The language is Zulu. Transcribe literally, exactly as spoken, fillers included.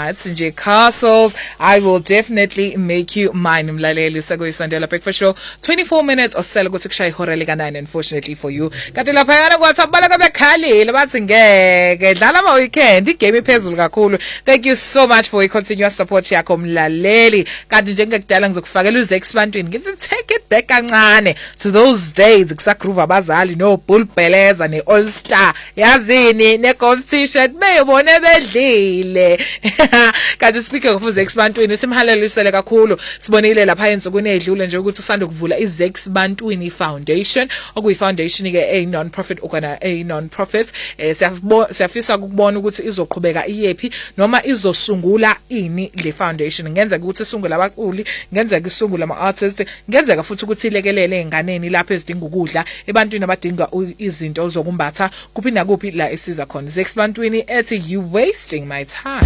nuts nje castles. I will definitely make you mine mlaleli sekuyisondela breakfast show twenty-four minutes osele kuthi kushaya ihora lika nine unfortunately for you. Kanti lapha yana kwathi abalaka bekhalile bathi ngeke dlala ama weekend igame iphezulu kakhulu. Thank you so much for your continuous support yakho mlaleli. Kanti nje ngekudala ngizokufakela uZex bantwini ngithi take it back kancane to those days kusagroove abazali no Bull Beleza ne All Star yazini ne competition beyibone bedlile. Kanti speaking of uZex bantwini simhalelisele kakhulu sibonile lapha ensukwini edlule nje ukuthi usanda kuvula iZex bantwini Foundation okuyi foundation ke a non-profit organization a non-profit eh, siyafisa ukubona ukuthi izoqhubeka iyephi noma izosungula ini le foundation ngenzeka ukuthi isungula abaculi ngenzeka isungula ama artists ngenzeka futhi ukuthi ilekelele enganeni lapha ezidinga ukudla ebantwini abadinga izinto zokumbatha kuphi nakuphi la esiza khona. Zex bantwini ethi you wasting my time.